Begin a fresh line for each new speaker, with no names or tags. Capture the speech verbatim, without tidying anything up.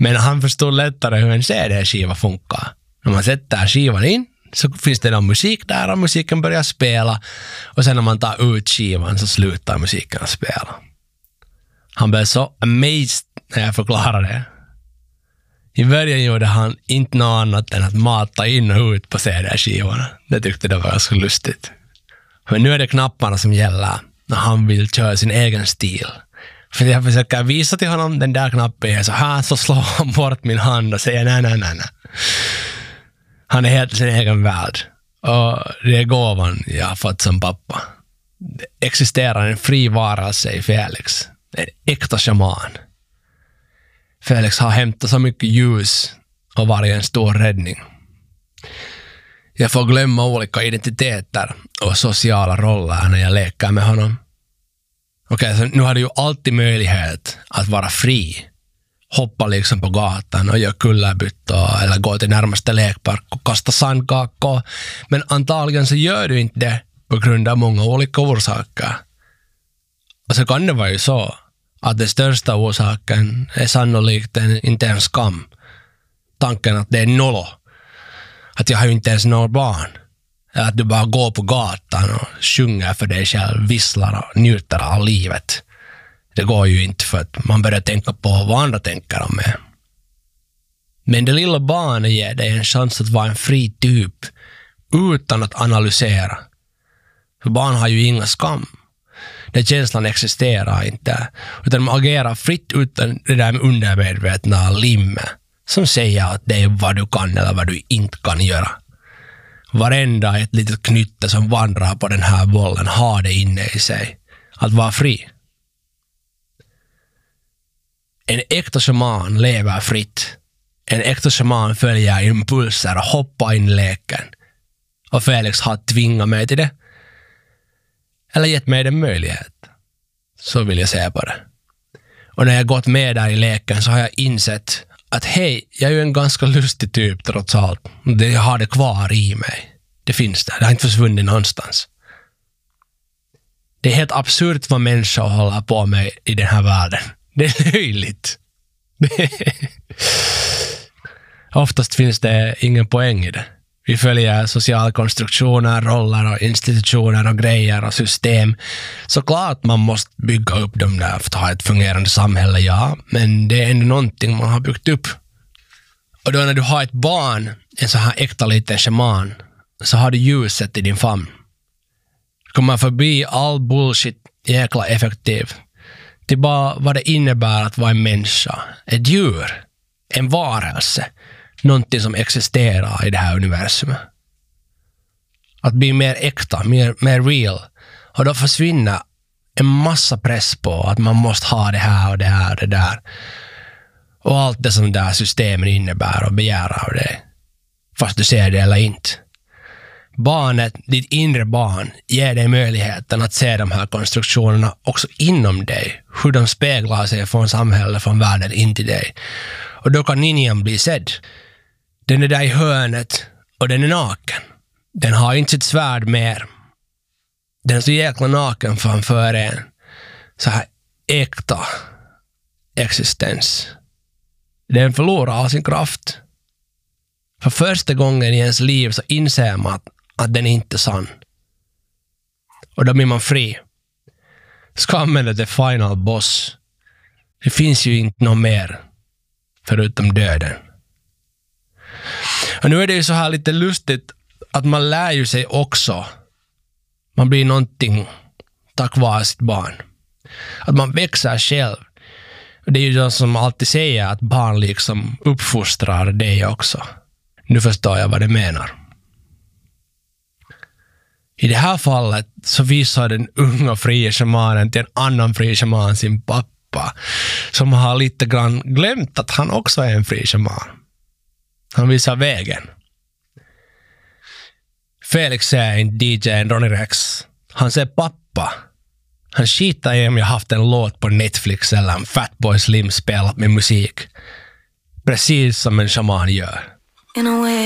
Men han förstod lättare hur en C D-skiva funkar. När man sätter skivan in så finns det någon musik där och musiken börjar spela. Och sen när man tar ut skivan så slutar musiken att spela. Han blev så amazed när jag förklarade det. I början gjorde han inte något annat än att mata in och ut på C D-skivorna. Det tyckte det var så lustigt. Men nu är det knapparna som gäller när han vill köra sin egen stil. För jag försöker visa till honom den där knappen så här, så slår han bort min hand och säger nej, nej, nej, nej. Han är helt i sin egen värld. Och det är gåvan jag har fått som pappa. Det existerar en fri varelse i Felix. En äkta shaman. Felix har hämtat så mycket ljus och varit en stor räddning. Jag får glömma olika identiteter och sociala roller när jag leker med honom. Okej, så nu har du ju alltid möjlighet att vara fri. Hoppa liksom på gatan och göra kullerbyttor eller gå till närmaste lekpark och kasta sandkakor. Men antagligen så gör du inte det på grund av många olika orsaker. Och så kan det vara ju så att den största orsaken är sannolikt en, inte en skam. Tanken att det är nollo. Att jag har ju inte ens några barn. Att du bara går på gatan och sjunger för dig själv, visslar och njuter av livet. Det går ju inte för att man börjar tänka på vad andra tänker om mig. Men det lilla barnet ger dig en chans att vara en fri typ utan att analysera. För barn har ju inga skam. Den känslan existerar inte. Utan man agerar fritt utan det där med undermedvetna limmet som säger att det är vad du kan eller vad du inte kan göra. Varenda ett litet knytte som vandrar på den här bollen har det inne i sig. Att vara fri. En äkta shaman lever fritt. En äkta shaman följer impulser och hoppar in i leken. Och Felix har tvingat mig till det. Eller gett mig den möjlighet. Så vill jag säga på det. Och när jag gått med där i leken så har jag insett att hej, jag är ju en ganska lustig typ trots allt. Jag har det kvar i mig. Det finns där. Det har inte försvunnit någonstans. Det är helt absurt vad människor håller på med i den här världen. Det är löjligt. Oftast finns det ingen poäng i det. Vi följer sociala konstruktioner, roller och institutioner och grejer och system. Såklart man måste bygga upp dem där för att ha ett fungerande samhälle, ja. Men det är ändå någonting man har byggt upp. Och då när du har ett barn, en så här äkta liten shaman, så har du ljuset i din famn. Du kommer förbi all bullshit jäkla effektiv. Det är bara vad det innebär att vara en människa, ett djur, en varelse. Någonting som existerar i det här universumet. Att bli mer äkta, mer, mer real. Och då försvinner en massa press på att man måste ha det här och det här och det där. Och allt det som det här systemen innebär och begär av dig. Fast du ser det eller inte. Barnet, ditt inre barn, ger dig möjligheten att se de här konstruktionerna också inom dig. Hur de speglar sig från samhället, från världen in till dig. Och då kan ninjan bli sedd. Den är där i hörnet och den är naken. Den har inte sitt svärd mer. Den är så jäkla naken framför en. Så här äkta existens. Den förlorar sin kraft. För första gången i ens liv så inser man att, att den är inte sann. Och då blir man fri. Ska använda the final boss. Det finns ju inte något mer förutom döden. Och nu är det ju så här lite lustigt att man lär ju sig också. Man blir någonting tack vare sitt barn. Att man växer själv. Och det är ju de som alltid säger att barn liksom uppfostrar dig också. Nu förstår jag vad det menar. I det här fallet så visar den unga fria shamanen till en annan fri shaman sin pappa. Som har lite grann glömt att han också är en fri shaman. Han visar vägen. Felix säger inte D J Ronny Rex. Han säger pappa. Han skitar i om jag haft en låt på Netflix eller en Fatboy Slim spelat med musik. Precis som en shaman gör.